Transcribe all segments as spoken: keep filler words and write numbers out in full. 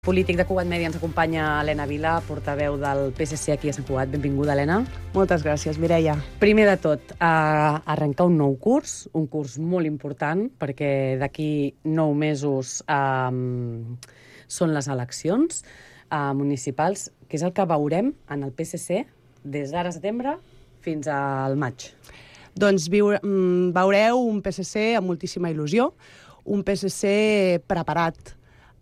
Polític de Cugat Mèdia ens acompanya Helena Vila, portaveu del P S C aquí a Sant Cugat. Benvinguda, Helena. Moltes gràcies, Mireia. Primer de tot, a arrencar un nou curs, un curs molt important, perquè d'aquí nou mesos um, són les eleccions uh, municipals, que és el que veurem en el P S C des d'ara setembre fins al maig. Doncs viure, veureu un P S C amb moltíssima il·lusió, un P S C preparat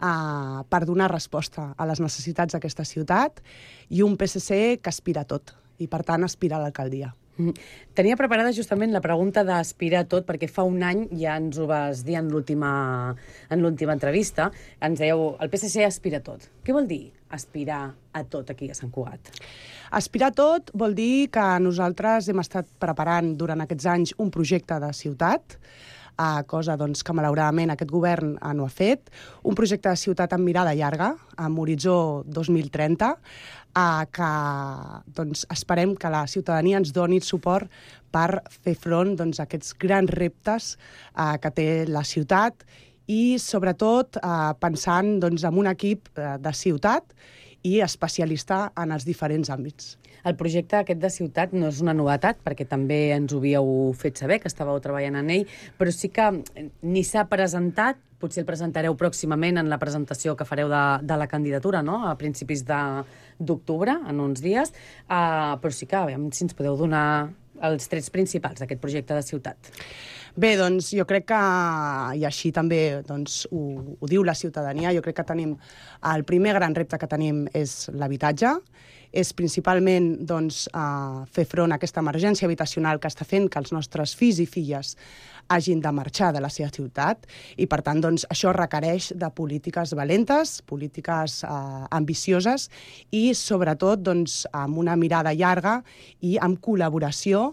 Uh, per donar resposta a les necessitats d'aquesta ciutat i un P S C que aspira a tot i, per tant, aspira a l'alcaldia. Mm. Tenia preparada justament la pregunta d'aspirar a tot, perquè fa un any ja ens ho vas dir en l'última en l'última entrevista. Ens dèieu, el P S C aspira a tot. Què vol dir aspirar a tot aquí a Sant Cugat? Aspirar a tot vol dir que nosaltres hem estat preparant durant aquests anys un projecte de ciutat, Uh, cosa doncs, que malauradament aquest govern uh, no ha fet, un projecte de ciutat amb mirada llarga, amb horitzó dos mil trenta, uh, que doncs, esperem que la ciutadania ens doni suport per fer front doncs, a aquests grans reptes uh, que té la ciutat i, sobretot, uh, pensant doncs, en un equip uh, de ciutat i especialista en els diferents àmbits. El projecte aquest de ciutat no és una novetat, perquè també ens ho havíeu fet saber, que estàveu treballant en ell, però sí que ni s'ha presentat, potser el presentareu pròximament en la presentació que fareu de, de la candidatura, no?, a principis d'octubre, en uns dies, uh, però sí que, a veure, si ens podeu donar els trets principals d'aquest projecte de ciutat. Bé, doncs jo crec que, i així també doncs, ho, ho diu la ciutadania, jo crec que tenim, el primer gran repte que tenim és l'habitatge, és principalment doncs, uh, fer front a aquesta emergència habitacional que està fent que els nostres fills i filles hagin de marxar de la seva ciutat i, per tant, doncs, això requereix de polítiques valentes, polítiques uh, ambicioses i, sobretot, doncs, amb una mirada llarga i amb col·laboració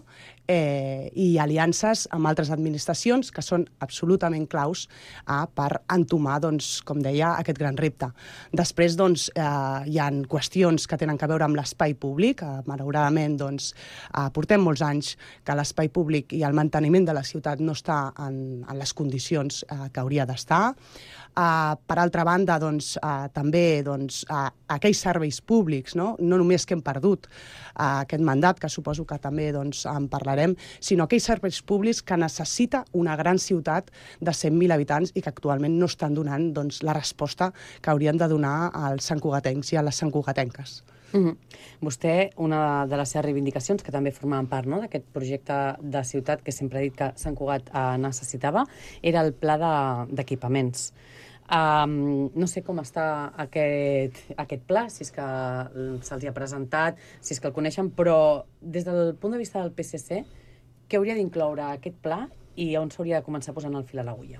Eh, i aliances amb altres administracions que són absolutament claus eh, per entomar, doncs, com deia, aquest gran repte. Després, doncs, eh, hi ha qüestions que tenen a veure amb l'espai públic. Eh, malauradament, doncs, eh, portem molts anys que l'espai públic i el manteniment de la ciutat no està en, en les condicions eh, que hauria d'estar. Uh, per altra banda, doncs, uh, també doncs, uh, aquells serveis públics, no, no només que hem perdut uh, aquest mandat, que suposo que també doncs, en parlarem, sinó aquells serveis públics que necessita una gran ciutat de cent mil habitants i que actualment no estan donant doncs, la resposta que haurien de donar als santcugatencs i a les santcugatenques. Mm-hmm. Vostè, una de les seves reivindicacions, que també formaven part, no?, d'aquest projecte de ciutat que sempre ha dit que Sant Cugat eh, necessitava, era el pla d'equipaments. De, Um, no sé com està aquest, aquest pla, si és que se'ls ha presentat, si és que el coneixen, però des del punt de vista del P S C, què hauria d'incloure aquest pla i on s'hauria de començar posant el fil a l'agulla?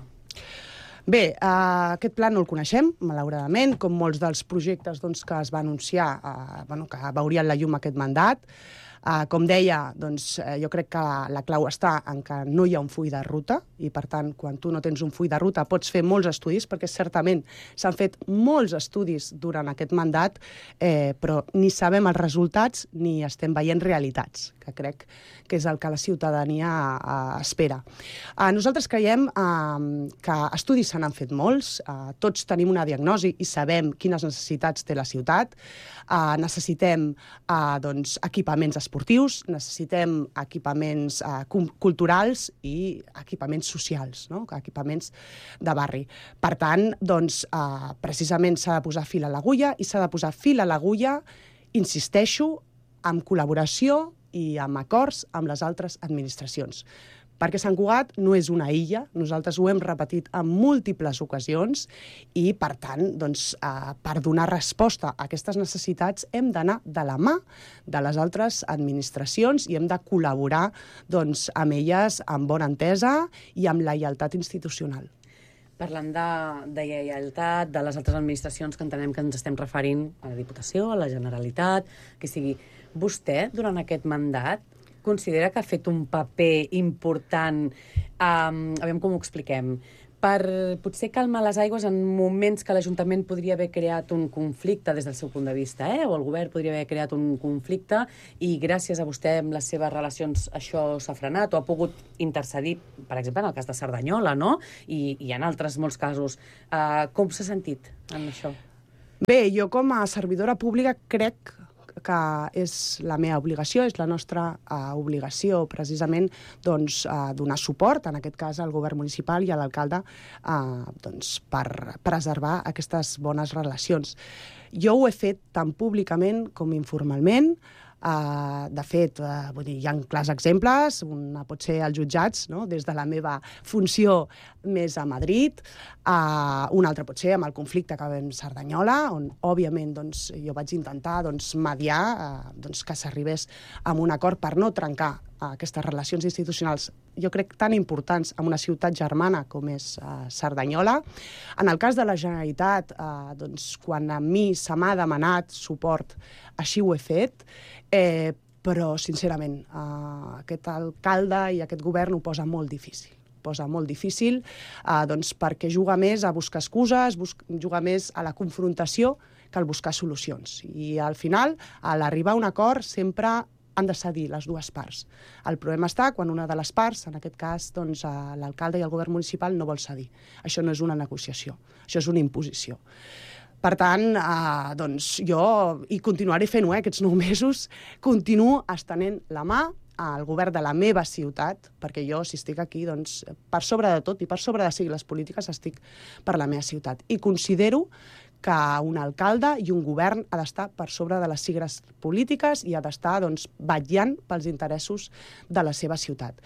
Bé, uh, aquest pla no el coneixem, malauradament, com molts dels projectes doncs, que es va anunciar, uh, bueno, que veurien la llum aquest mandat. Uh, com deia, doncs, uh, jo crec que la, la clau està en que no hi ha un full de ruta i, per tant, quan tu no tens un full de ruta pots fer molts estudis, perquè certament s'han fet molts estudis durant aquest mandat, eh, però ni sabem els resultats ni estem veient realitats, que crec que és el que la ciutadania uh, espera. Uh, nosaltres creiem uh, que estudis se n'han fet molts, uh, tots tenim una diagnosi i sabem quines necessitats té la ciutat, uh, necessitem uh, doncs, equipaments esportius, necessitem equipaments uh, culturals i equipaments socials, no?, equipaments de barri. Per tant, doncs, uh, precisament s'ha de posar fil a l'agulla i s'ha de posar fil a l'agulla, insisteixo, amb col·laboració i amb acords amb les altres administracions. Perquè Sant Cugat no és una illa, nosaltres ho hem repetit en múltiples ocasions i, per tant, doncs, eh, per donar resposta a aquestes necessitats hem d'anar de la mà de les altres administracions i hem de col·laborar doncs, amb elles amb bona entesa i amb lleialtat institucional. Parlant de, de lleialtat, de les altres administracions que entenem que ens estem referint a la Diputació, a la Generalitat, que sigui, vostè, durant aquest mandat, considera que ha fet un paper important, um, aviam com ho expliquem, per potser calmar les aigües en moments que l'Ajuntament podria haver creat un conflicte des del seu punt de vista, eh? o el govern podria haver creat un conflicte i gràcies a vostè amb les seves relacions això s'ha frenat o ha pogut intercedir, per exemple, en el cas de Cerdanyola, no? I, i en altres molts casos. Uh, com s'ha sentit en això? Bé, jo com a servidora pública crec que és la meva obligació, és la nostra uh, obligació, precisament, doncs, uh, donar suport, en aquest cas al govern municipal i a l'alcalde, uh, doncs, per preservar aquestes bones relacions. Jo ho he fet tant públicament com informalment. Uh, de fet, uh, vull dir, hi ha clars exemples, una pot ser els jutjats, no? Des de la meva funció més a Madrid, uh, una altra pot ser amb el conflicte que va haver amb Cerdanyola, on, òbviament, doncs, jo vaig intentar doncs, mediar uh, doncs, que s'arribés a un acord per no trencar uh, aquestes relacions institucionals, jo crec, tan importants en una ciutat germana com és uh, Cerdanyola. En el cas de la Generalitat, uh, doncs, quan a mi se m'ha demanat suport, així ho he fet, eh, però, sincerament, eh, aquest alcalde i aquest govern ho posa molt difícil. Posa molt difícil eh, doncs, perquè juga més a buscar excuses, busca, juga més a la confrontació que al buscar solucions. I, al final, a l'arribar a un acord, sempre han de cedir les dues parts. El problema està quan una de les parts, en aquest cas doncs, l'alcalde i el govern municipal, no vol cedir. Això no és una negociació, això és una imposició. Per tant, eh, doncs jo, i continuaré fent-ho, eh, aquests nou mesos, continuo estenent la mà al govern de la meva ciutat, perquè jo, si estic aquí, doncs, per sobre de tot i per sobre de sigles polítiques, estic per la meva ciutat. I considero que un alcalde i un govern ha d'estar per sobre de les sigles polítiques i ha d'estar doncs, vetllant pels interessos de la seva ciutat.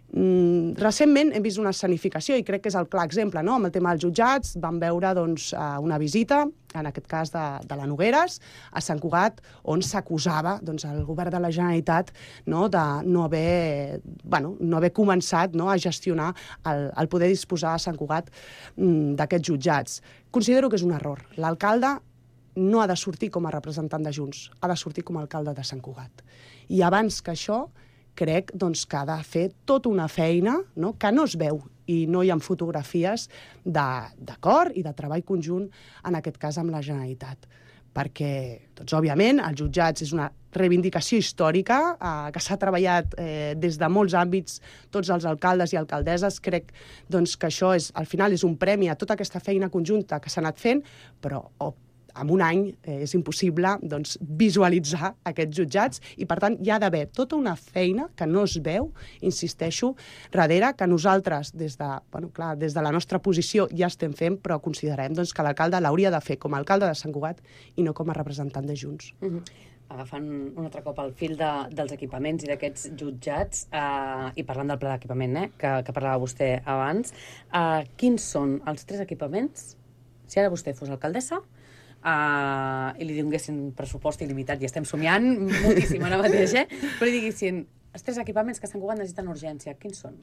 Mm, recentment hem vist una escenificació i crec que és el clar exemple, no? Amb el tema dels jutjats vam veure doncs, una visita, en aquest cas de, de la Nogueres, a Sant Cugat, on s'acusava doncs, el govern de la Generalitat, no? de no haver, bueno, no haver començat, no? a gestionar el, el poder disposar a Sant Cugat mm, d'aquests jutjats. Considero que és un error. L'alcalde no ha de sortir com a representant de Junts, ha de sortir com a alcalde de Sant Cugat. I abans que això, crec doncs, que ha de fer tota una feina, no? que no es veu i no hi ha fotografies d'acord i de treball conjunt, en aquest cas amb la Generalitat. Perquè, doncs, òbviament, els jutjats és una reivindicació històrica eh, que s'ha treballat eh, des de molts àmbits, tots els alcaldes i alcaldesses. Crec doncs, que això és, al final és un premi a tota aquesta feina conjunta que s'ha anat fent, però oh, en un any eh, és impossible doncs, visualitzar aquests jutjats i, per tant, hi ha d'haver tota una feina que no es veu, insisteixo, darrere, que nosaltres, des de, bueno, clar, des de la nostra posició, ja estem fent, però considerem doncs, que l'alcalde l'hauria de fer com a alcalde de Sant Cugat i no com a representant de Junts. Mm-hmm. Agafant un altre cop el fil de, dels equipaments i d'aquests jutjats, eh, i parlant del pla d'equipament, eh, que, que parlava vostè abans, eh, quins són els tres equipaments, si ara vostè fos alcaldessa, Uh, i li donessin pressupost il·limitat, i estem somiant moltíssim ara mateix, eh? Però li diguessin, els tres equipaments que Sant Cugat necessiten urgència, quins són?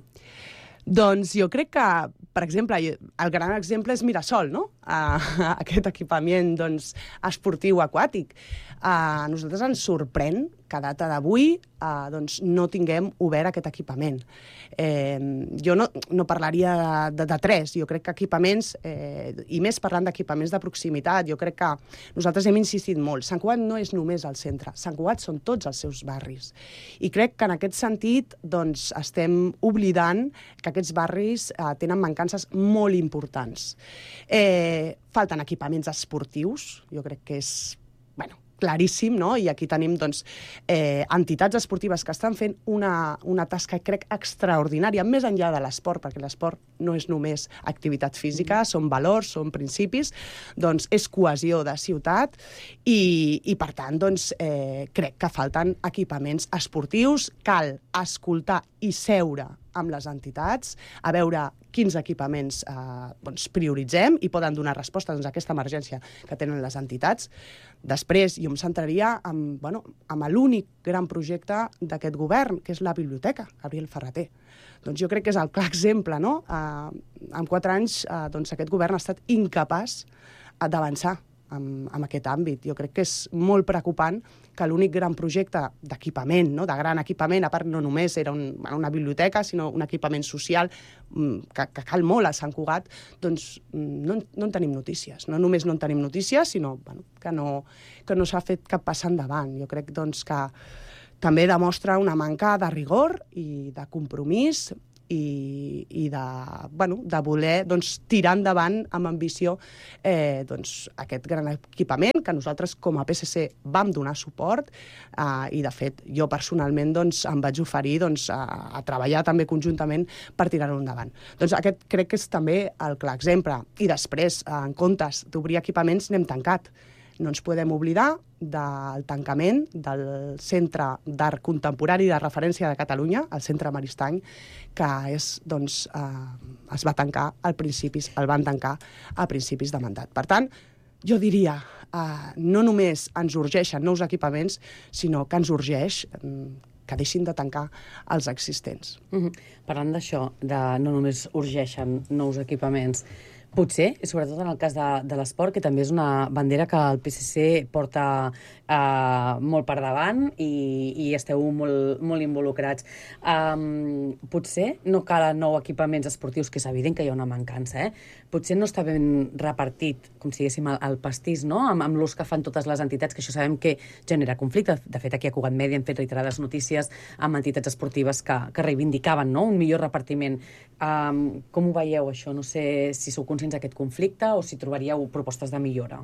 Doncs jo crec que, per exemple, el gran exemple és Mirasol, no? Uh, aquest equipament doncs, esportiu aquàtic. Uh, a nosaltres ens sorprèn que a data d'avui uh, doncs, no tinguem obert aquest equipament. Eh, jo no, no parlaria de, de, de tres, jo crec que equipaments, eh, i més parlant d'equipaments de proximitat, jo crec que nosaltres hem insistit molt. Sant Cugat no és només el centre, Sant Cugat són tots els seus barris. I crec que en aquest sentit doncs, estem oblidant que aquests barris eh, tenen mancances molt importants. Eh, falten equipaments esportius, jo crec que és, bueno, claríssim, no? I aquí tenim doncs, eh, entitats esportives que estan fent una, una tasca, crec, extraordinària, més enllà de l'esport, perquè l'esport no és només activitat física, mm. són valors, són principis, doncs és cohesió de ciutat i, i per tant, doncs, eh, crec que falten equipaments esportius, cal escoltar i seure amb les entitats, a veure quins equipaments eh, doncs, prioritzem i poden donar resposta doncs, a aquesta emergència que tenen les entitats. Després, jo em centraria en, bueno, en l'únic gran projecte d'aquest govern, que és la biblioteca, Gabriel Ferrater. Doncs jo crec que és el clar exemple, no? Eh, en quatre anys eh, doncs, aquest govern ha estat incapaç d'avançar en, en aquest àmbit. Jo crec que és molt preocupant que l'únic gran projecte d'equipament, no? de gran equipament, a part no només era un, una biblioteca, sinó un equipament social que, que cal molt a Sant Cugat, doncs no, no en tenim notícies. No només no en tenim notícies, sinó bueno, que no, que no s'ha fet cap pas endavant. Jo crec doncs, que també demostra una manca de rigor i de compromís i, i de, bueno, de voler doncs, tirar endavant amb ambició eh, doncs, aquest gran equipament que nosaltres com a P S C vam donar suport eh, i de fet jo personalment doncs, em vaig oferir doncs, a, a treballar també conjuntament per tirar-ho endavant. Doncs aquest crec que és també el clar exemple. I després, en comptes d'obrir equipaments, n'hem tancat. No ens podem oblidar del tancament del Centre d'Art Contemporani de Referència de Catalunya, el Centre Maristany, que és, doncs, eh, es va tancar al principis, el van tancar a principis de mandat. Per tant, jo diria, eh, no només ens urgeixen nous equipaments, sinó que ens urgeix eh, que deixin de tancar els existents. Mm-hmm. Parlant d'això, de no només urgeixen nous equipaments, potser, i sobretot en el cas de, de l'esport, que també és una bandera que el P S C porta eh, molt per davant i, i esteu molt, molt involucrats. Um, potser no calen nous equipaments esportius, que és evident que hi ha una mancança, eh? Potser no està ben repartit, com si diguéssim, el, el pastís, no? amb, amb l'ús que fan totes les entitats, que això sabem que genera conflicte. De fet, aquí a Cugat Mèdia hem fet reiterades notícies amb entitats esportives que, que reivindicaven, no?, un millor repartiment. Um, com ho veieu, això? No sé si sou conscients d'aquest conflicte o si trobaríeu propostes de millora.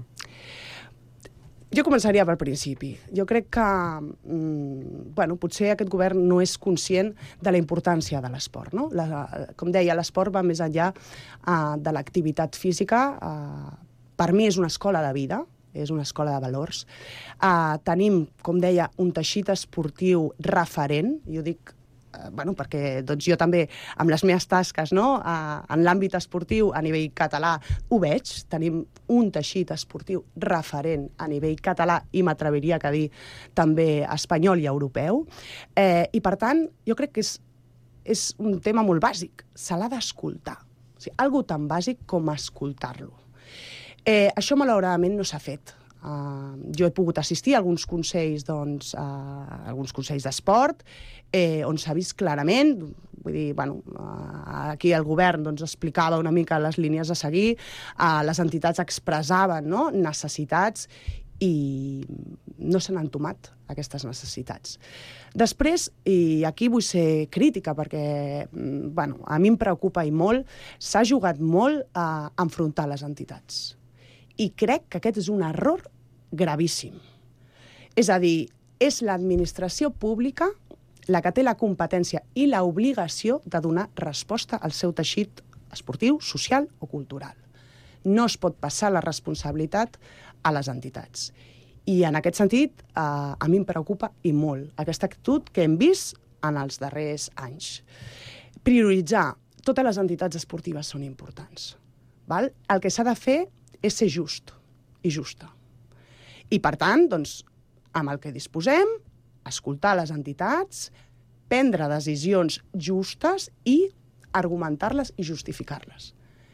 Jo començaria pel principi. Jo crec que mm, bueno, potser aquest govern no és conscient de la importància de l'esport. No? La, com deia, l'esport va més enllà uh, de l'activitat física. Uh, per mi és una escola de vida, és una escola de valors. Uh, tenim, com deia, un teixit esportiu referent, jo dic bueno, perquè doncs, jo també, amb les meves tasques, no? uh, en l'àmbit esportiu a nivell català ho veig, tenim un teixit esportiu referent a nivell català i m'atreviria a dir també espanyol i europeu, eh, i per tant jo crec que és, és un tema molt bàsic, se l'ha d'escoltar, o sigui, algo tan bàsic com escoltar-lo. Eh, això malauradament no s'ha fet. Uh, jo he pogut assistir a alguns consells, doncs, uh, alguns consells d'esport, eh, on s'ha vist clarament, vull dir, bueno, uh, aquí el govern doncs, explicava una mica les línies a seguir, uh, les entitats expressaven, no?, necessitats i no se n'han tomat aquestes necessitats. Després, i aquí vull ser crítica perquè bueno, a mi em preocupa i molt, s'ha jugat molt a enfrontar les entitats. I crec que aquest és un error gravíssim. És a dir, és l'administració pública la que té la competència i l'obligació de donar resposta al seu teixit esportiu, social o cultural. No es pot passar la responsabilitat a les entitats. I en aquest sentit, eh, a mi em preocupa i molt aquesta actitud que hem vist en els darrers anys. Prioritzar totes les entitats esportives són importants. Val? El que s'ha de fer és ser just i justa. I, per tant, doncs, amb el que disposem, escoltar les entitats, prendre decisions justes i argumentar-les i justificar-les.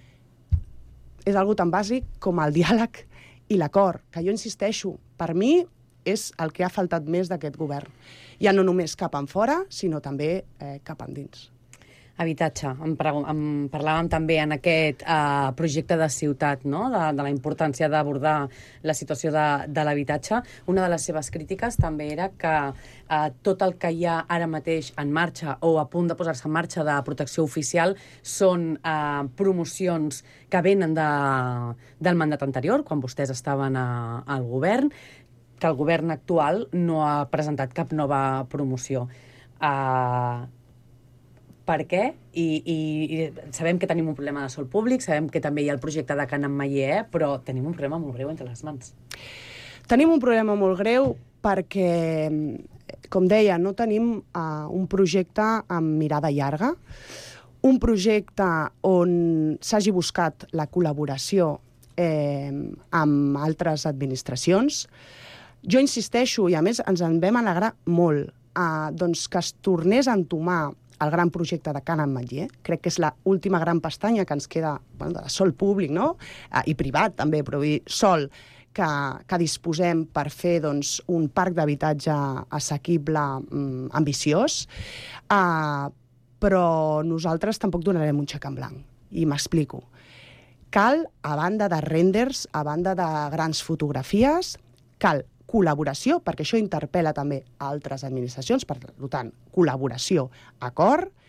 És algo tan bàsic com el diàleg i l'acord, que jo insisteixo, per mi és el que ha faltat més d'aquest govern. Ja no només cap enfora, sinó també eh, cap endins. Habitatge. En, en parlàvem també en aquest eh, projecte de ciutat, no?, de, de la importància d'abordar la situació de, de l'habitatge. Una de les seves crítiques també era que eh, tot el que hi ha ara mateix en marxa o a punt de posar-se en marxa de protecció oficial són eh, promocions que venen de, del mandat anterior, quan vostès estaven a, al govern, que el govern actual no ha presentat cap nova promoció. Eh, Per què? I, i, I sabem que tenim un problema de sòl públic, sabem que també hi ha el projecte de Can Ametller, però tenim un problema molt greu entre les mans. Tenim un problema molt greu perquè, com deia, no tenim uh, un projecte amb mirada llarga, un projecte on s'hagi buscat la col·laboració eh, amb altres administracions. Jo insisteixo, i a més ens en vam alegrar molt, uh, doncs que es tornés a entomar el gran projecte de Can Ametller. Crec que és l'última gran pestanya que ens queda, bueno, de sòl públic, no?, uh, i privat també, però vull dir, sòl que, que disposem per fer doncs, un parc d'habitatge assequible, um, ambiciós, uh, però nosaltres tampoc donarem un xec en blanc. I m'explico. Cal, a banda de renders, a banda de grans fotografies, cal col·laboració, perquè això interpel·la també a altres administracions, per tant, col·laboració, acord,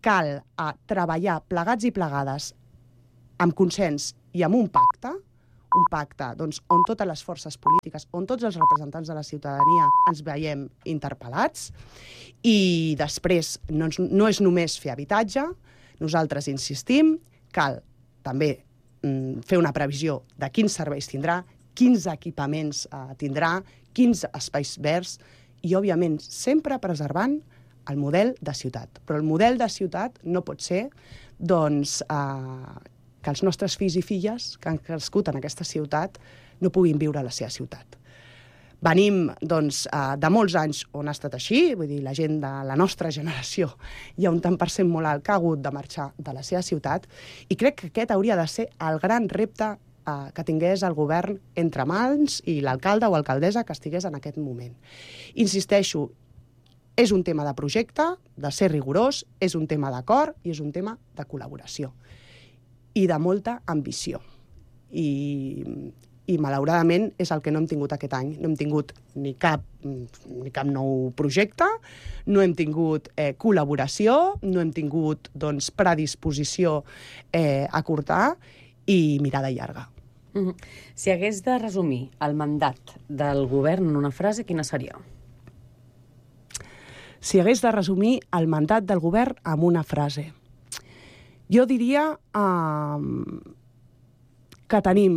cal a treballar plegats i plegades amb consens i amb un pacte, un pacte doncs, on totes les forces polítiques, on tots els representants de la ciutadania ens veiem interpel·lats, i després no, no és només fer habitatge, nosaltres insistim, cal també mm, fer una previsió de quins serveis tindrà, quins equipaments eh, tindrà, quins espais verds, i, òbviament, sempre preservant el model de ciutat. Però el model de ciutat no pot ser doncs, eh, que els nostres fills i filles que han crescut en aquesta ciutat no puguin viure a la seva ciutat. Venim doncs, eh, de molts anys on ha estat així, vull dir, la gent de la nostra generació hi ha un tant per cent molt alt que ha hagut de marxar de la seva ciutat, i crec que aquest hauria de ser el gran repte eh, que tingués el govern entre mans i l'alcalde o alcaldessa que estigués en aquest moment. Insisteixo, és un tema de projecte, de ser rigorós, és un tema d'acord i és un tema de col·laboració i de molta ambició. I, i malauradament és el que no hem tingut aquest any. No hem tingut ni cap, ni cap nou projecte, no hem tingut eh, col·laboració, no hem tingut doncs, predisposició eh, a acordar i mirada llarga. Mm-hmm. Si hagués de resumir el mandat del govern en una frase, quina seria? Si hagués de resumir el mandat del govern amb una frase, jo diria eh, que tenim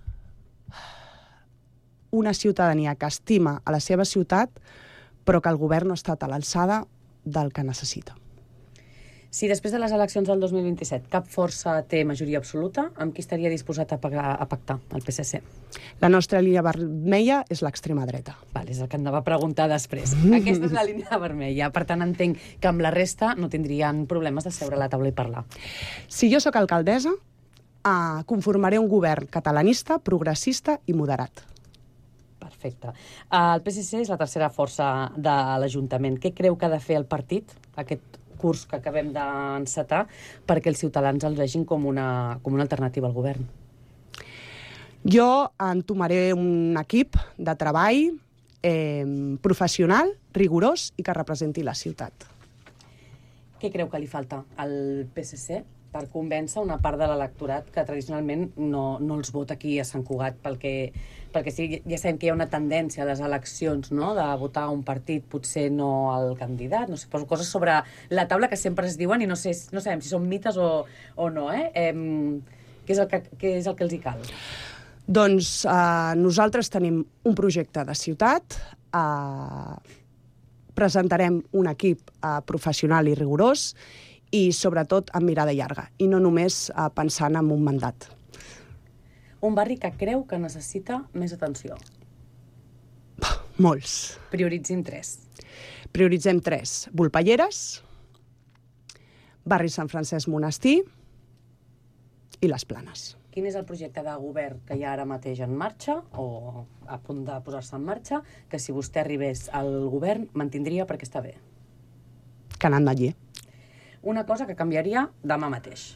una ciutadania que estima a la seva ciutat, però que el govern no ha estat a l'alçada del que necessita. Si després de les eleccions del dos mil vint-i-set cap força té majoria absoluta, amb qui estaria disposat a, pagar, a pactar, el P S C? La nostra línia vermella és l'extrema dreta. Vale, és el que em anava a preguntar després. Aquesta és la línia vermella. Per tant, entenc que amb la resta no tindrien problemes de seure a la taula i parlar. Si jo sóc alcaldessa, eh, conformaré un govern catalanista, progressista i moderat. Perfecte. El P S C és la tercera força de l'Ajuntament. Què creu que ha de fer el partit, aquest curs que acabem d'encetar, perquè els ciutadans el vegin com una, com una alternativa al govern? Jo entomaré un equip de treball eh, professional, rigorós i que representi la ciutat. Què creu que li falta al P S C per convèncer una part de l'electorat que tradicionalment no, no els vota aquí a Sant Cugat, perquè, perquè sí, ja sabem que hi ha una tendència a les eleccions, no?, de votar un partit, potser no el candidat, no sé, poso coses sobre la taula que sempre es diuen i no, sé, no sabem si són mites o, o no, eh? eh què, és el que, què és el que els hi cal? Doncs eh, nosaltres tenim un projecte de ciutat, eh, presentarem un equip eh, professional i rigorós, i sobretot amb mirada llarga, i no només eh, pensant en un mandat. Un barri que creu que necessita més atenció? Molts. Prioritzin tres. Prioritzem tres. Volpelleres, barri Sant Francesc Monestir i les Planes. Quin és el projecte de govern que hi ha ara mateix en marxa, o a punt de posar-se en marxa, que si vostè arribés al govern mantindria perquè està bé? Canal Maller. Una cosa que canviaria demà mateix.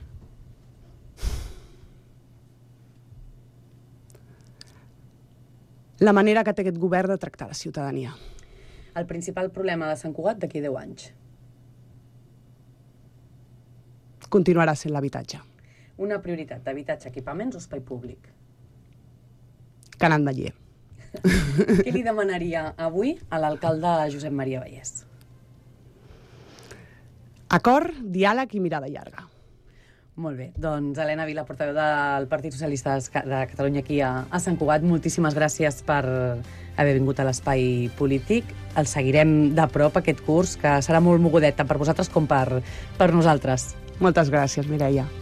La manera que té aquest govern de tractar la ciutadania. El principal problema de Sant Cugat d'aquí deu anys? Continuarà sent l'habitatge. Una prioritat d'habitatge, equipaments o espai públic? Canal Maller. Què li demanaria avui a l'alcalde Josep Maria Vallès? Acord, diàleg i mirada llarga. Molt bé. Doncs Helena Vila, portaveu del Partit Socialista de Catalunya aquí a, a Sant Cugat, moltíssimes gràcies per haver vingut a l'Espai Polític. El seguirem de prop, aquest curs, que serà molt mogudet, tant per vosaltres com per, per nosaltres. Moltes gràcies, Mireia.